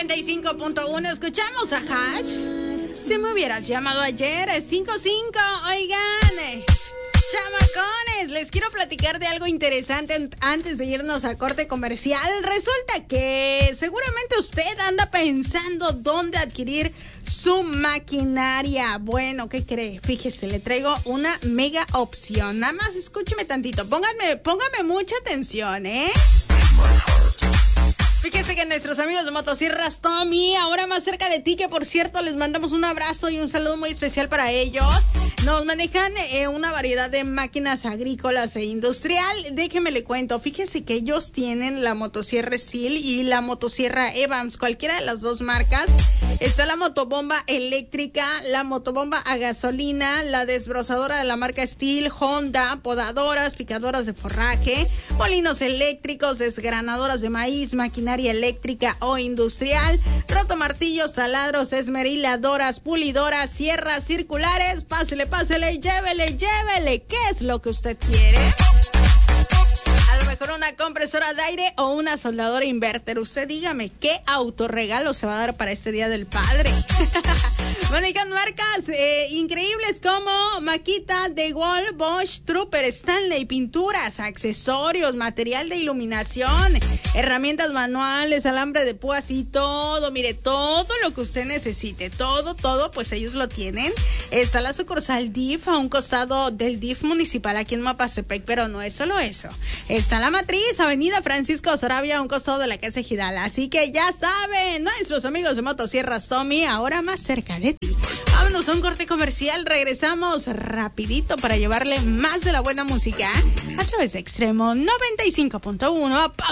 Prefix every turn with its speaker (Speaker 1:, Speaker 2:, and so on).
Speaker 1: 95.1. Escuchamos a Hash. Si me hubieras llamado ayer, es 55. Oigan, chamacones, les quiero platicar de algo interesante antes de irnos a corte comercial. Resulta que seguramente usted anda pensando dónde adquirir su maquinaria. Bueno, ¿qué cree? Fíjese, le traigo una mega opción. Nada más escúcheme tantito. Póngame mucha atención, ¿eh? Fíjese que nuestros amigos de Motosierras Tommy, ahora más cerca de ti, que por cierto les mandamos un abrazo y un saludo muy especial para ellos. Nos manejan una variedad de máquinas agrícolas e industrial. Déjeme le cuento, fíjese que ellos tienen la motosierra Steel y la motosierra Evans, cualquiera de las dos marcas. Está la motobomba eléctrica, la motobomba a gasolina, la desbrozadora de la marca Steel, Honda, podadoras, picadoras de forraje, molinos eléctricos, desgranadoras de maíz, maquinaria eléctrica o industrial, rotomartillos, taladros, esmeriladoras, pulidoras, sierras circulares. Pásele, llévele. ¿Qué es lo que usted quiere? A lo mejor una compresora de aire o una soldadora inverter. Usted dígame, ¿qué autorregalo se va a dar para este Día del Padre? Manejan marcas increíbles como Makita, DeWalt, Bosch, Trooper, Stanley, pinturas, accesorios, material de iluminación, herramientas manuales, alambre de púas y todo. Mire, todo lo que usted necesite, todo, pues ellos lo tienen. Está la sucursal DIF a un costado del DIF municipal aquí en Mapastepec, pero no es solo eso. Está la matriz, avenida Francisco Sarabia, a un costado de la Casa Ejidal. Así que ya saben, nuestros amigos de Motosierras Tommy, ahora más cerca de ti. Vámonos a un corte comercial, regresamos rapidito para llevarle más de la buena música a través de Extremo 95.1.